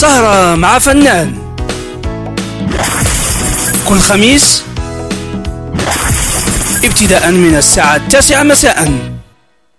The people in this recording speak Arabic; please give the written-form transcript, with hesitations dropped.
سهرة مع فنان كل خميس ابتداء من الساعة 9 مساء